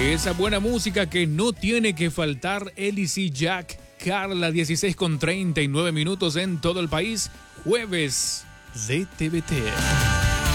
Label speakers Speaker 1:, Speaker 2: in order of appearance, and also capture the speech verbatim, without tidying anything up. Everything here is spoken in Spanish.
Speaker 1: Esa buena música que no tiene que faltar. Ellis y Jack, Carla, dieciséis con treinta y nueve minutos en todo el país. Jueves de T V T.